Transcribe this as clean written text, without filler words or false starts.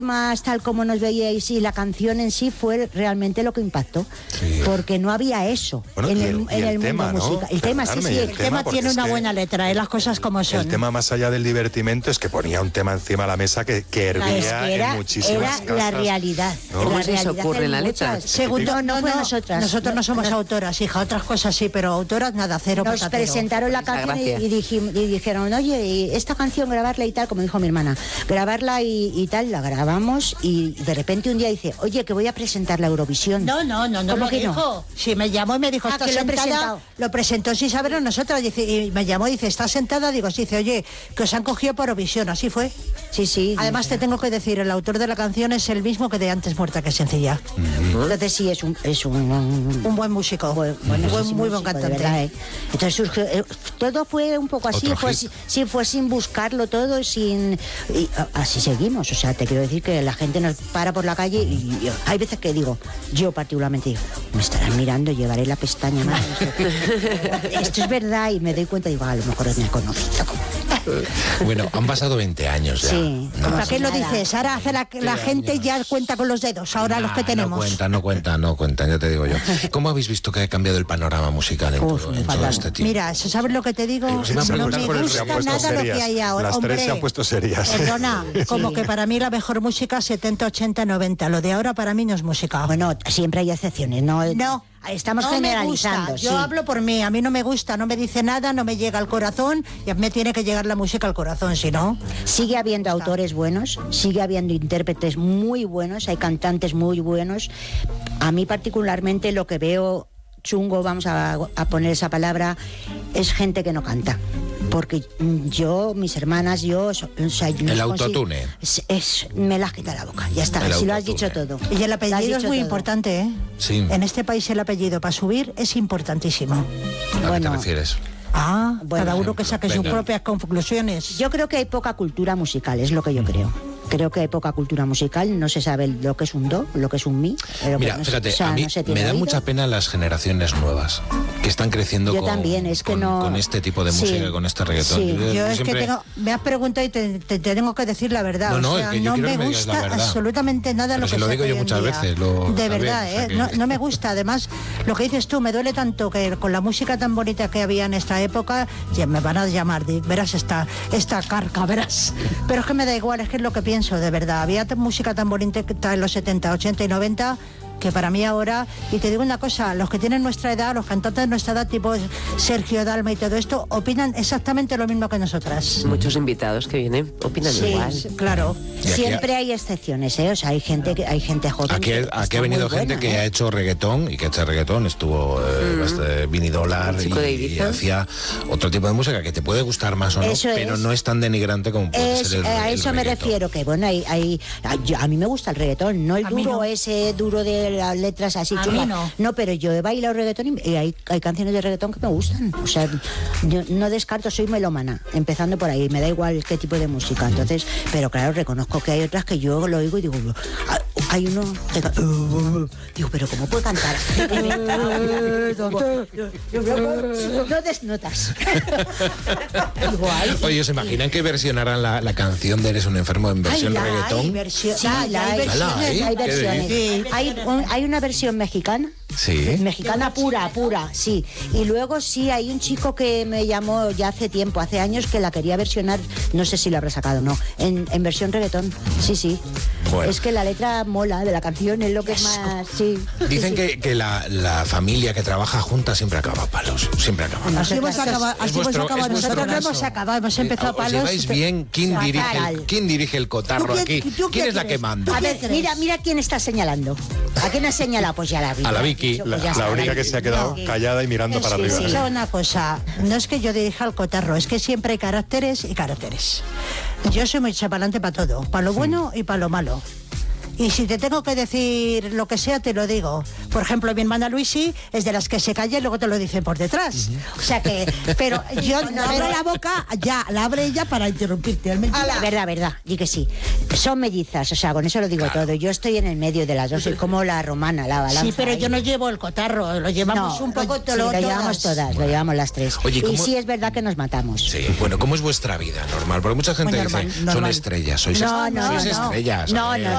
más tal como nos veíais, y la canción en sí fue realmente lo que impactó, porque no había eso en el tema, mundo musical. El tema, sí, el tema tiene una buena letra, las cosas como son. El tema, más allá del divertimento, es que ponía un tema encima de la mesa que hervía en muchísimas casas. La realidad. ¿No? ¿Cómo se ocurre en la letra? Segundo, no fue nosotras. Nosotros no somos autoras, hija, otras cosas sí, pero autoras nada, cero Nos patatero. presentaron la canción y dijeron, oye, y esta canción grabarla y tal, como dijo mi hermana, grabarla y tal, la grabamos, y de repente un día dice, oye, que voy a presentar la Eurovisión. No, ¿Cómo lo que dijo. no? Sí, me llamó y me dijo, está que sentada. Lo presentó sin saberlo nosotras, dice, y me llamó y dice, ¿está sentada? Digo, sí, dice, oye, que os han cogido por Eurovisión, así fue. Sí. Además te tengo que decir, el autor de la canción es el mismo que de Antes muerta que sencilla. Entonces sí, es un buen músico, muy buen cantante. Verdad, ¿eh? Entonces surgió, todo fue un poco así, fue sin buscarlo todo, y así seguimos. O sea, te quiero decir que la gente nos para por la calle y hay veces que digo, yo particularmente digo, me estarán mirando, llevaré la pestaña más. Esto es verdad, y me doy cuenta y digo, a lo mejor me he conocido. Bueno, han pasado 20 años ya. Sí. ¿Para qué lo dices? Ahora hace la gente ya cuenta con los dedos, ahora los que tenemos. No cuentan, ya te digo yo. ¿Cómo habéis visto que ha cambiado el panorama musical en todo este tiempo? Mira, ¿sabes lo que te digo? No me gusta nada lo que hay ahora. Las tres se han puesto serias. Perdona, como que para mí la mejor música 70, 80, 90. Lo de ahora para mí no es música. Bueno, siempre hay excepciones, ¿no? Estamos generalizando. Yo hablo por mí, a mí no me gusta, no me dice nada, no me llega al corazón, y a mí me tiene que llegar la música al corazón, si no. Sigue habiendo autores buenos, sigue habiendo intérpretes muy buenos, hay cantantes muy buenos. A mí particularmente lo que veo chungo, vamos a poner esa palabra, es gente que no canta. Porque mis hermanas, o sea, el autotune. Me las quita la boca, ya está, si lo has dicho todo. Y el apellido es muy importante, ¿eh? Sí. En este país el apellido para subir es importantísimo. ¿A qué te refieres? Cada uno que saque sus propias conclusiones. Yo creo que hay poca cultura musical, es lo que yo creo. Creo que hay poca cultura musical, no se sabe lo que es un do, lo que es un mi. Mira, fíjate, a mí me da mucha pena las generaciones nuevas que están creciendo con este tipo de música, con este reggaetón. Sí. Yo es que me has preguntado y te tengo que decir la verdad. No, o sea, no me gusta absolutamente nada pero lo que lo digo yo muchas veces. De verdad, no me gusta. Además, lo que dices tú, me duele tanto que con la música tan bonita que había en esta época, ya me van a llamar, verás esta carca, verás. Pero es que me da igual, es que es lo que pienso. De verdad, había música tan bonita en los 70, 80 y 90 que para mí ahora, y te digo una cosa, los que tienen nuestra edad, los cantantes de nuestra edad, tipo Sergio Dalma y todo esto, opinan exactamente lo mismo que nosotras. Muchos invitados que vienen opinan igual. Claro. Siempre hay excepciones, ¿eh? O sea, hay gente joven. Aquí ha venido gente que ha hecho reggaetón, y que este reggaetón estuvo Vinidolar y hacía otro tipo de música que te puede gustar más o no, pero no es tan denigrante como puede ser el a eso me refiero, que bueno, a mí me gusta el reggaetón, no el duro, ese duro de las letras así chulas. No, pero yo he bailado reggaetón y hay canciones de reggaetón que me gustan. O sea, yo no descarto, soy melómana, empezando por ahí, me da igual qué tipo de música. Entonces, pero claro, reconozco que hay otras que yo lo oigo y digo, hay uno que digo, pero ¿cómo puede cantar? No desnotas. Oye, ¿se imaginan que versionaran la canción de Eres un enfermo en versión reggaetón? Hay versiones. Hay una versión mexicana. Sí. Mexicana pura, sí. Y luego sí, hay un chico que me llamó ya hace tiempo, hace años, que la quería versionar, no sé si lo habrá sacado o no, en versión reggaetón. Sí. Bueno. Es que la letra mola de la canción, es lo que es más... Sí. Dicen que la familia que trabaja junta siempre acaba a palos. Siempre acaba a palos. Así hemos acabado. Nosotros no hemos acabado, hemos empezado a palos. ¿Lleváis bien? ¿Quién dirige el cotarro aquí? ¿Quién es la que manda? A ver, mira quién está señalando. ¿A quién ha señalado? Pues ya la vi. A la Vicky. La única que se ha quedado callada y mirando para arriba. Sí. Una cosa, no es que yo dirija el cotarro, es que siempre hay caracteres y caracteres. Yo soy muy chapalante para todo, para lo bueno y para lo malo. Y si te tengo que decir lo que sea, te lo digo. Por ejemplo, mi hermana Luisi es de las que se calla y luego te lo dicen por detrás. O sea que, pero yo no abro la boca, ya la abre ella para interrumpirte. Verdad, di que sí. Son mellizas, o sea, con eso lo digo todo. Yo estoy en el medio de las dos, soy como la romana, la balanza. Sí, pero yo no llevo el cotarro, lo llevamos un poco lo llevamos todas, lo llevamos las tres. Oye, y sí es verdad que nos matamos. Sí, bueno, ¿cómo es vuestra vida normal? Porque mucha gente dice, son estrellas, sois estrellas. No.